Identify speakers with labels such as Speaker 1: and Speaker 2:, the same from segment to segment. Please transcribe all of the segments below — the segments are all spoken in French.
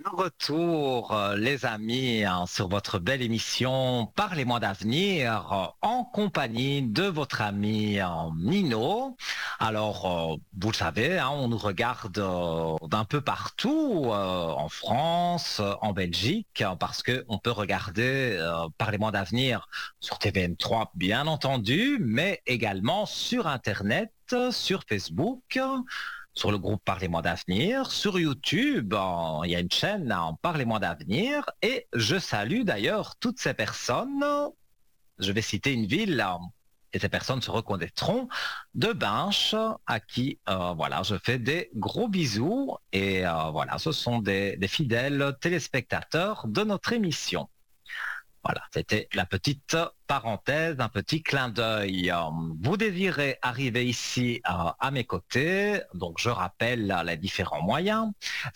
Speaker 1: De retour, les amis, hein, sur votre belle émission Parlez-moi d'avenir, en compagnie de votre ami Nino. Alors, vous le savez, hein, on nous regarde d'un peu partout, en France, en Belgique, hein, parce que on peut regarder Parlez-moi d'avenir sur TVM3, bien entendu, mais également sur Internet, sur Facebook, sur le groupe Parlez-moi d'avenir, sur YouTube, il y a une chaîne Parlez-moi d'avenir, et je salue d'ailleurs toutes ces personnes. Je vais citer une ville, et ces personnes se reconnaîtront, de Binche, à qui voilà, je fais des gros bisous, et voilà, ce sont des fidèles téléspectateurs de notre émission. Voilà, c'était la petite parenthèse, un petit clin d'œil. Vous désirez arriver ici à mes côtés, donc je rappelle les différents moyens.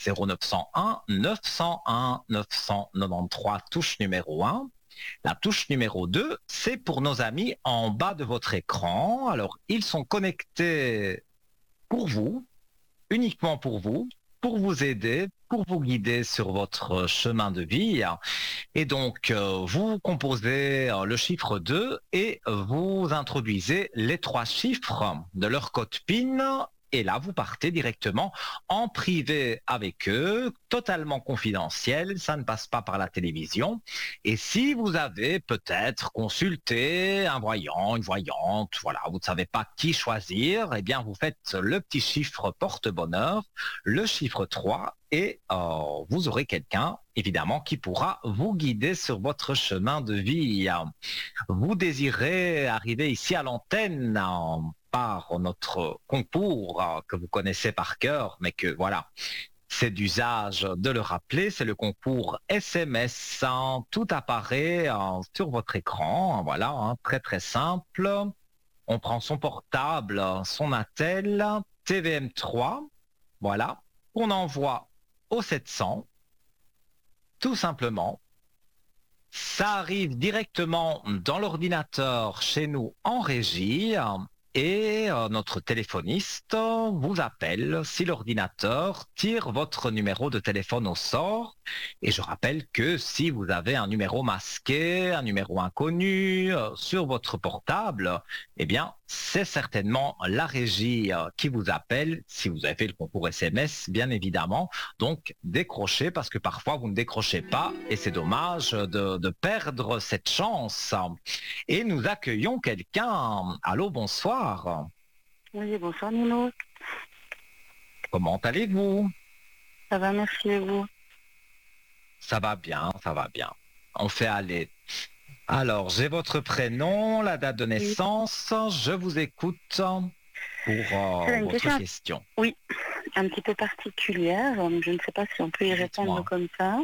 Speaker 1: 0901 901 993, touche numéro 1. La touche numéro 2, c'est pour nos amis en bas de votre écran. Alors, ils sont connectés pour vous, uniquement pour vous aider, pour vous guider sur votre chemin de vie. Et donc, vous composez le chiffre 2 et vous introduisez les trois chiffres de leur code PIN. Et là, vous partez directement en privé avec eux, totalement confidentiel, ça ne passe pas par la télévision. Et si vous avez peut-être consulté un voyant, une voyante, voilà, vous ne savez pas qui choisir, eh bien, vous faites le petit chiffre porte-bonheur, le chiffre 3, et vous aurez quelqu'un, évidemment, qui pourra vous guider sur votre chemin de vie. Vous désirez arriver ici à l'antenne par notre concours que vous connaissez par cœur, mais que voilà, c'est d'usage de le rappeler, c'est le concours SMS. Tout apparaît sur votre écran, voilà, très très simple. On prend son portable, son attel, TVM3, voilà, on envoie au 700, tout simplement. Ça arrive directement dans l'ordinateur chez nous en régie, et notre téléphoniste vous appelle si l'ordinateur tire votre numéro de téléphone au sort. Et je rappelle que si vous avez un numéro masqué, un numéro inconnu sur votre portable, eh bien, c'est certainement la régie qui vous appelle, si vous avez fait le concours SMS, bien évidemment. Donc, décrochez, parce que parfois, vous ne décrochez pas, et c'est dommage de perdre cette chance. Et nous accueillons quelqu'un. Allô, bonsoir.
Speaker 2: Oui, bonsoir Nino.
Speaker 1: Comment allez-vous?
Speaker 2: Ça va, merci et vous?
Speaker 1: Ça va bien, ça va bien. On fait aller. Alors, j'ai votre prénom, la date de
Speaker 2: Oui.
Speaker 1: naissance. Je vous écoute pour
Speaker 2: C'est une
Speaker 1: votre
Speaker 2: question,
Speaker 1: question.
Speaker 2: oui, un petit peu particulière. Je ne sais pas si on peut y répondre
Speaker 1: Dites-moi.
Speaker 2: comme ça.